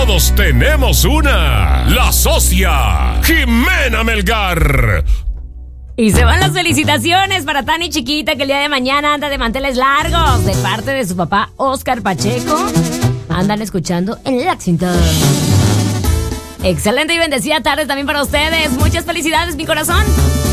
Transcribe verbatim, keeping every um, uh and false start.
todos tenemos una. La socia Jimena Melgar. Y se van las felicitaciones para Tani Chiquita, que el día de mañana anda de manteles largos, de parte de su papá Oscar Pacheco. Andan escuchando en Lexington. Excelente y bendecida tarde también para ustedes. Muchas felicidades, mi corazón.